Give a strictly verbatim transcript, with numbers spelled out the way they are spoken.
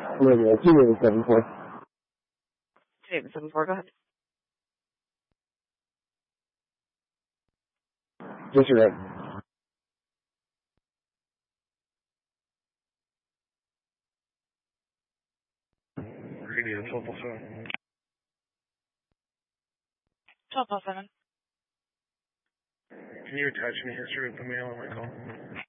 Olivia, two eight seven four. two eight seven four, go ahead. Just right. Radio twelve oh seven. twelve oh seven. Can you attach any history of the mail on my call?